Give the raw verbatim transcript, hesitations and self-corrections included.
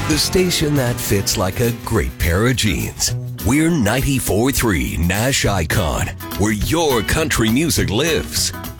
The station that fits like a great pair of jeans. We're ninety-four point three Nash Icon, where your country music lives.